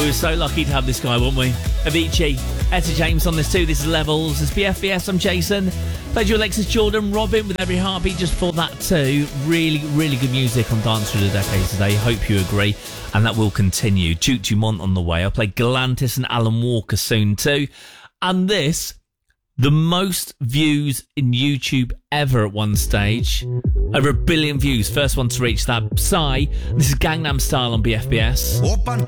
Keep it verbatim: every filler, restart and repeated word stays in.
We were so lucky to have this guy, weren't we? Avicii, Etta James on this too. This is Levels. It's B F B S. I'm Jason. Played you Alexis Jordan, Robin with Every Heartbeat just before that too. Really, really good music on Dance Through the Decades today. Hope you agree. And that will continue. Duke Dumont on the way. I'll play Galantis and Alan Walker soon too. And this, the most views in YouTube ever at one stage. Over a billion views. First one to reach that. Psy. This is Gangnam Style on B F B S.